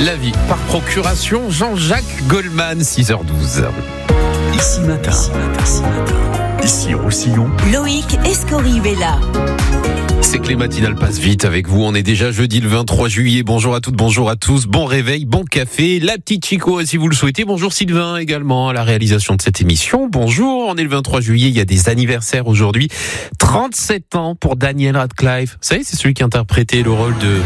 La vie par procuration, Jean-Jacques Goldman, 6h12. Ici matin. Ici Roussillon. Loïc Escorihuela. C'est que les matinales passent vite avec vous. On est déjà jeudi le 23 juillet. Bonjour à toutes, bonjour à tous. Bon réveil, bon café. La petite Chico, si vous le souhaitez. Bonjour Sylvain également à la réalisation de cette émission. Bonjour, on est le 23 juillet. Il y a des anniversaires aujourd'hui. 37 ans pour Daniel Radcliffe. Vous savez, c'est celui qui a interprété le rôle de...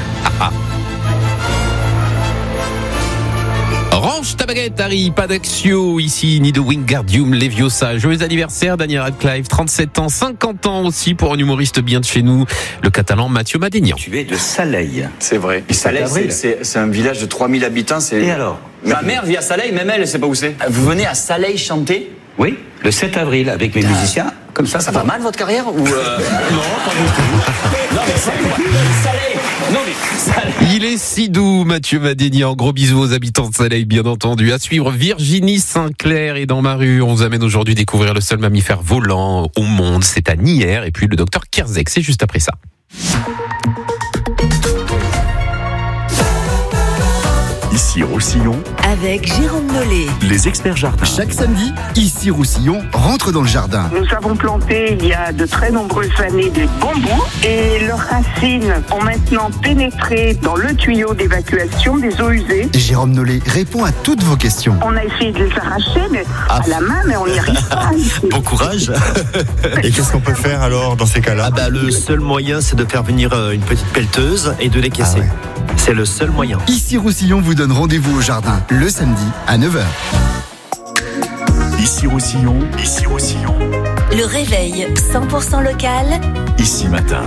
Range ta baguette, Harry, pas d'Axio ici, ni de Wingardium Leviosa. Joyeux anniversaire, Daniel Radcliffe, 37 ans, 50 ans aussi pour un humoriste bien de chez nous, le Catalan Mathieu Madénian. Tu es de Saleil. C'est vrai. Et Saleil, c'est un village de 3000 habitants. Et alors ? Ma mère vit à Saleil, même elle sait pas où c'est. Vous venez à Saleil chanter ? Oui, le 7 avril avec mes musiciens. Comme ça va mal votre carrière ou Non, pas du tout. Non mais Saleil. Non mais Saleil. Il est si doux, Mathieu Madénian. Gros bisous aux habitants de Saleil, bien entendu. À suivre, Virginie Sinclair est dans ma rue. On vous amène aujourd'hui découvrir le seul mammifère volant au monde. C'est à Nières. Et puis le docteur Kierzek, c'est juste après ça. Ici Roussillon. Avec Jérôme Nollet. Les experts jardins. Chaque samedi, ici Roussillon rentre dans le jardin. Nous avons planté il y a de très nombreuses années des bambous et leurs racines ont maintenant pénétré dans le tuyau d'évacuation des eaux usées. Jérôme Nollet répond à toutes vos questions. On a essayé de les arracher à la main, mais on n'y arrive pas. Bon courage. Et qu'est-ce qu'on peut faire alors dans ces cas-là ? Le seul moyen, c'est de faire venir une petite pelleteuse et de les casser. ouais. C'est le seul moyen. Ici Roussillon vous donne rendez-vous au jardin le samedi à 9h. Ici Roussillon. Ici Roussillon. Le réveil 100% local. Ici matin.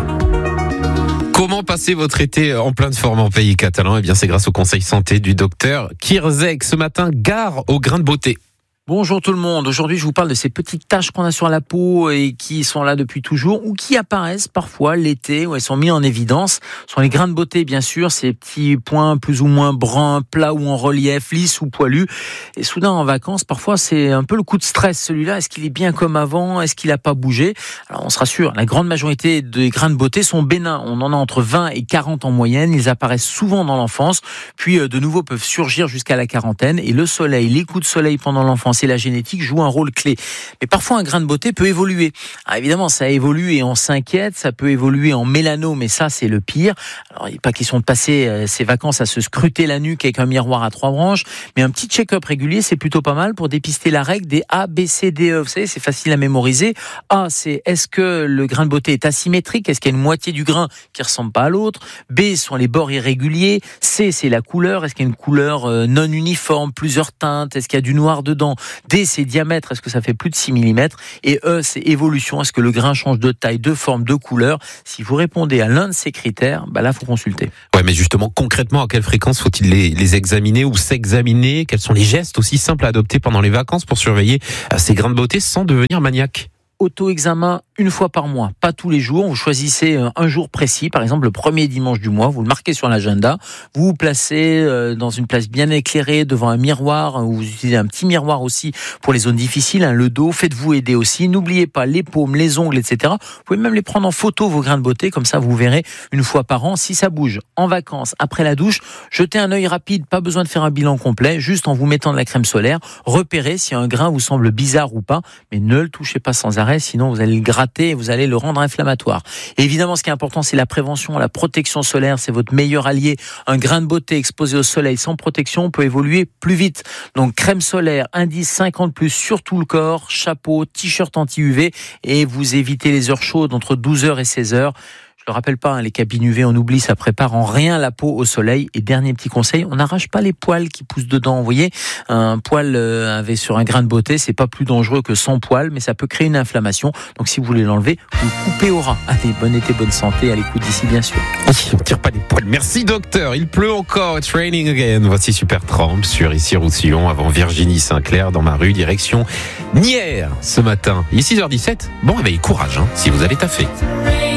Comment passer votre été en pleine forme en pays catalan ? Eh bien, c'est grâce au conseil santé du docteur Kierzek. Ce matin, gare au grain de beauté. Bonjour tout le monde, aujourd'hui je vous parle de ces petites taches qu'on a sur la peau et qui sont là depuis toujours ou qui apparaissent parfois l'été où elles sont mises en évidence. Ce sont les grains de beauté bien sûr, ces petits points plus ou moins bruns, plats ou en relief, lisses ou poilus. Et soudain en vacances, parfois c'est un peu le coup de stress celui-là. Est-ce qu'il est bien comme avant ? Est-ce qu'il n'a pas bougé ? Alors on se rassure, la grande majorité des grains de beauté sont bénins. On en a entre 20 et 40 en moyenne. Ils apparaissent souvent dans l'enfance, puis de nouveau peuvent surgir jusqu'à la quarantaine. Et le soleil, les coups de soleil pendant l'enfance et la génétique joue un rôle clé. Mais parfois, un grain de beauté peut évoluer. Alors évidemment, ça évolue et on s'inquiète. Ça peut évoluer en mélanome, mais ça, c'est le pire. Alors, il n'est pas question de passer ses vacances à se scruter la nuque avec un miroir à 3 branches, mais un petit check-up régulier, c'est plutôt pas mal pour dépister la règle des A, B, C, D, E. Vous savez, c'est facile à mémoriser. A, c'est est-ce que le grain de beauté est asymétrique ? Est-ce qu'il y a une moitié du grain qui ressemble pas à l'autre ? B, sont les bords irréguliers. C, c'est la couleur. Est-ce qu'il y a une couleur non uniforme, plusieurs teintes ? Est-ce qu'il y a du noir dedans ? D, c'est diamètre, est-ce que ça fait plus de 6 mm ? Et E, c'est évolution, est-ce que le grain change de taille, de forme, de couleur ? Si vous répondez à l'un de ces critères, là, il faut consulter. Ouais, mais justement, concrètement, à quelle fréquence faut-il les examiner ou s'examiner ? Quels sont les gestes aussi simples à adopter pendant les vacances pour surveiller ces grains de beauté sans devenir maniaque ? Auto-examen une fois par mois, pas tous les jours. Vous choisissez un jour précis, par exemple le premier dimanche du mois, vous le marquez sur l'agenda, vous vous placez dans une place bien éclairée devant un miroir, vous utilisez un petit miroir aussi pour les zones difficiles, le dos, faites-vous aider aussi. N'oubliez pas les paumes, les ongles, etc. Vous pouvez même les prendre en photo, vos grains de beauté, comme ça vous verrez une fois par an. Si ça bouge en vacances, après la douche, jetez un œil rapide, pas besoin de faire un bilan complet, juste en vous mettant de la crème solaire, repérez si un grain vous semble bizarre ou pas, mais ne le touchez pas sans arrêt, sinon vous allez le gratter et vous allez le rendre inflammatoire. Et évidemment, ce qui est important, c'est la prévention, la protection solaire, c'est votre meilleur allié. Un grain de beauté exposé au soleil sans protection peut évoluer plus vite. Donc crème solaire, indice 50+, sur tout le corps, chapeau, t-shirt anti-UV et vous évitez les heures chaudes entre 12h et 16h. Je le rappelle pas, les cabines UV, on oublie, ça prépare en rien la peau au soleil. Et dernier petit conseil, on n'arrache pas les poils qui poussent dedans. Vous voyez, un poil sur un grain de beauté, c'est pas plus dangereux que sans poil, mais ça peut créer une inflammation. Donc si vous voulez l'enlever, vous le coupez au ras. Allez, bon été, bonne santé, à l'écoute d'ici bien sûr. On tire pas des poils. Merci docteur, il pleut encore, it's raining again. Voici Supertramp sur Ici Roussillon avant Virginie Sinclair dans ma rue, direction Nières ce matin. Il est 6h17, bon réveil, courage si vous allez taffer.